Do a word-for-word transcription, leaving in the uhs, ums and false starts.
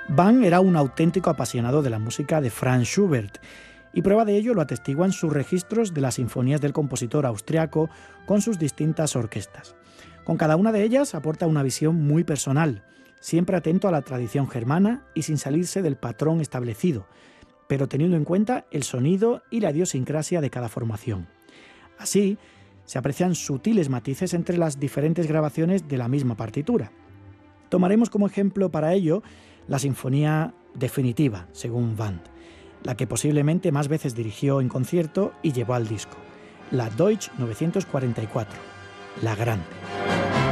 Bang era un auténtico apasionado de la música de Franz Schubert, y prueba de ello lo atestiguan sus registros de las sinfonías del compositor austriaco con sus distintas orquestas. Con cada una de ellas aporta una visión muy personal, siempre atento a la tradición germana y sin salirse del patrón establecido, pero teniendo en cuenta el sonido y la idiosincrasia de cada formación. Así, se aprecian sutiles matices entre las diferentes grabaciones de la misma partitura. Tomaremos como ejemplo para ello la Sinfonía Definitiva, según Band, la que posiblemente más veces dirigió en concierto y llevó al disco, la Deutsch novecientos cuarenta y cuatro, la Grande.